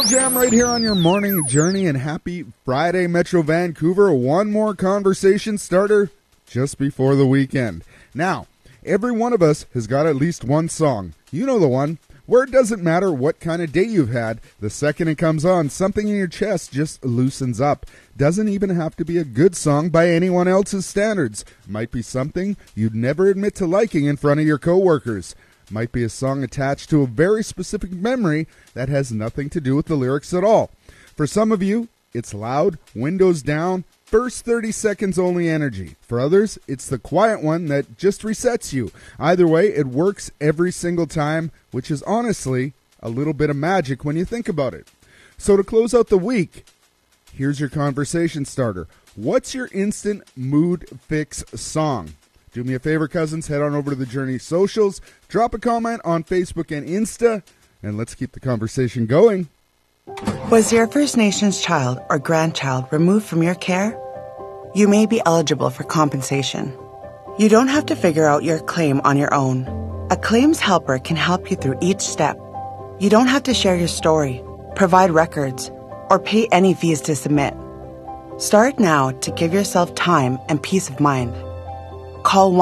Jam right here on your morning journey, and happy Friday, Metro Vancouver. One more conversation starter just before the weekend. Now, every one of us has got at least one song. You know the one where it doesn't matter what kind of day you've had. The second it comes on, something in your chest just loosens up. Doesn't even have to be a good song by anyone else's standards. Might be something you'd never admit to liking in front of your coworkers. Might be a song attached to a very specific memory that has nothing to do with the lyrics at all. For some of you, it's loud, windows down, first 30 seconds only energy. For others, it's the quiet one that just resets you. Either way, it works every single time, which is honestly a little bit of magic when you think about it. So to close out the week, here's your conversation starter. What's your instant mood fix song? Do me a favor, cousins, head on over to the Journey socials, drop a comment on Facebook and Insta, and let's keep the conversation going. Was your First Nations child or grandchild removed from your care? You may be eligible for compensation. You don't have to figure out your claim on your own. A claims helper can help you through each step. You don't have to share your story, provide records, or pay any fees to submit. Start now to give yourself time and peace of mind. Call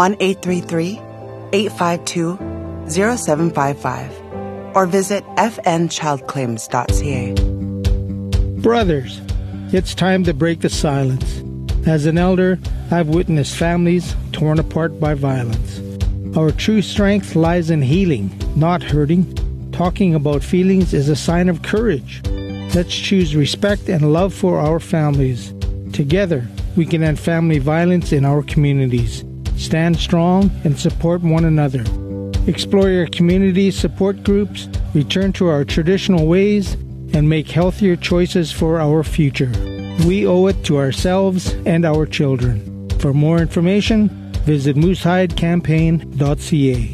1-833-852-0755 or visit fnchildclaims.ca. Brothers, it's time to break the silence. As an elder, I've witnessed families torn apart by violence. Our true strength lies in healing, not hurting. Talking about feelings is a sign of courage. Let's choose respect and love for our families. Together, we can end family violence in our communities. Stand strong and support one another. Explore your community support groups, return to our traditional ways, and make healthier choices for our future. We owe it to ourselves and our children. For more information, visit moosehidecampaign.ca.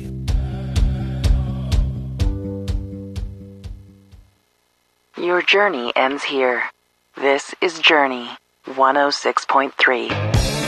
Your journey ends here. This is Journey 106.3.